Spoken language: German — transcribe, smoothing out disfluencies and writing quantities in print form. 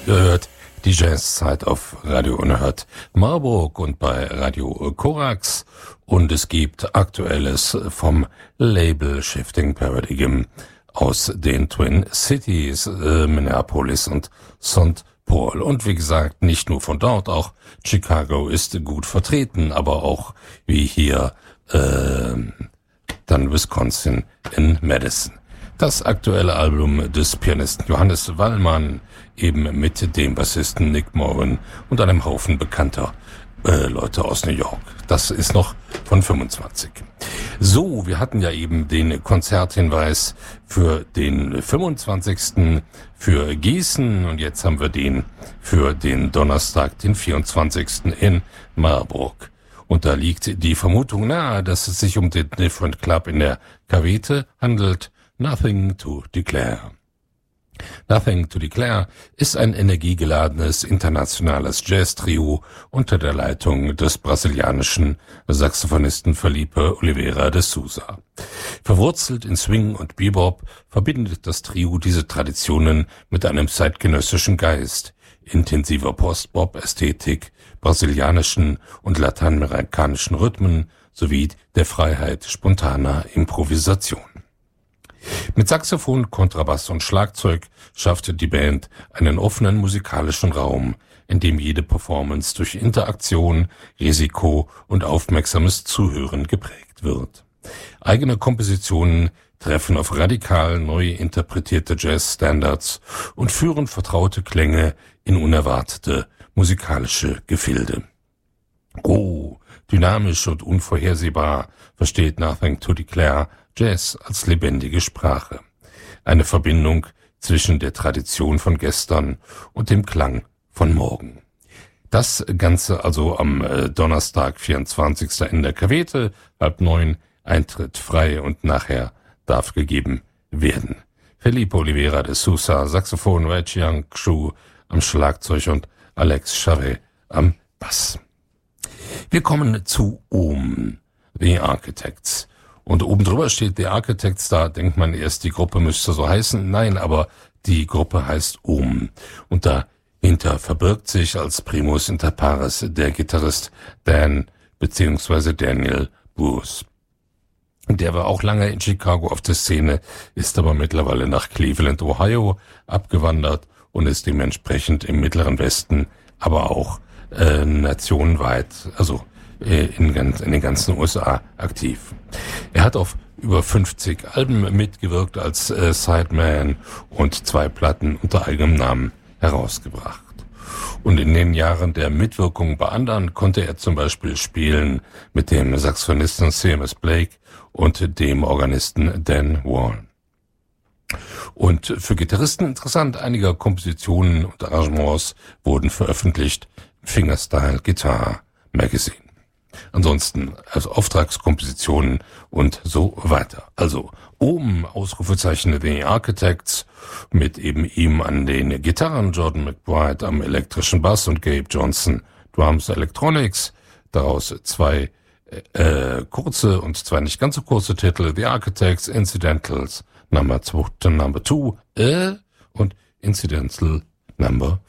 Ihr hört die Jazzzeit auf Radio Unerhört Marburg und bei Radio Korax. Und es gibt Aktuelles vom Label Shifting Paradigm aus den Twin Cities, Minneapolis und St. Paul. Und wie gesagt, nicht nur von dort, auch Chicago ist gut vertreten, aber auch wie hier dann Wisconsin in Madison. Das aktuelle Album des Pianisten Johannes Wallmann, eben mit dem Bassisten Nick Moran und einem Haufen bekannter Leute aus New York. Das ist noch von 25. So, wir hatten ja eben den Konzerthinweis für den 25. für Gießen und jetzt haben wir den für den Donnerstag, den 24. in Marburg. Und da liegt die Vermutung nahe, dass es sich um den Different Club in der Cavete handelt. Nothing to Declare. Nothing to Declare ist ein energiegeladenes internationales Jazz-Trio unter der Leitung des brasilianischen Saxophonisten Felipe Oliveira de Souza. Verwurzelt in Swing und Bebop verbindet das Trio diese Traditionen mit einem zeitgenössischen Geist, intensiver Post-Bop-Ästhetik, brasilianischen und lateinamerikanischen Rhythmen sowie der Freiheit spontaner Improvisation. Mit Saxophon, Kontrabass und Schlagzeug schaffte die Band einen offenen musikalischen Raum, in dem jede Performance durch Interaktion, Risiko und aufmerksames Zuhören geprägt wird. Eigene Kompositionen treffen auf radikal neu interpretierte Jazz-Standards und führen vertraute Klänge in unerwartete musikalische Gefilde. Dynamisch und unvorhersehbar versteht Nothing to Declare Jazz als lebendige Sprache. Eine Verbindung zwischen der Tradition von gestern und dem Klang von morgen. Das Ganze also am Donnerstag, 24. in der Cavete, 8:30, Eintritt frei und nachher darf gegeben werden. Felipe Oliveira de Souza, Saxophon, Reggie Young Shu am Schlagzeug und Alex Chavet am Bass. Wir kommen zu The Architects. Und oben drüber steht The Architects, da denkt man erst, die Gruppe müsste so heißen. Nein, aber die Gruppe heißt Und dahinter verbirgt sich als Primus inter pares der Gitarrist Dan bzw. Daniel Bruce. Der war auch lange in Chicago auf der Szene, ist aber mittlerweile nach Cleveland, Ohio abgewandert und ist dementsprechend im Mittleren Westen, aber auch nationenweit, also in den ganzen USA aktiv. Er hat auf über 50 Alben mitgewirkt als Sideman und 2 Platten unter eigenem Namen herausgebracht. Und in den Jahren der Mitwirkung bei anderen konnte er zum Beispiel spielen mit dem Saxophonisten CMS Blake und dem Organisten Dan Warren. Und für Gitarristen interessant, einige Kompositionen und Arrangements wurden veröffentlicht im Fingerstyle Guitar Magazine. Ansonsten also Auftragskompositionen und so weiter. Also Ausrufezeichen The Architects mit eben ihm an den Gitarren, Jordan McBride am elektrischen Bass und Gabe Johnson Drums Electronics. Daraus 2 kurze und 2 nicht ganz so kurze Titel. The Architects, Incidentals Number 2 und Incidental Number